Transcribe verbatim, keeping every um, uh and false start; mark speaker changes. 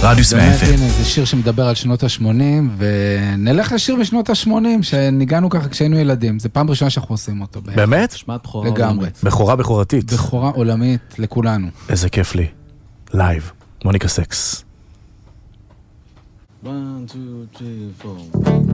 Speaker 1: רדיוס מאה אף אם.
Speaker 2: זה שיר שמדבר על שנות ה-שמונים, ונלך לשיר בשנות ה-שמונים, שניגענו ככה כשהיינו ילדים. זה פעם ראשונה שאנחנו עושים אותו.
Speaker 3: באמת?
Speaker 1: שמעת בכורה
Speaker 2: לגמרי.
Speaker 3: בכורה בכורתית.
Speaker 2: בכורה עולמית לכולנו.
Speaker 3: איזה כיף לי. לייב. מוניקה סקס.
Speaker 1: one, two, three, four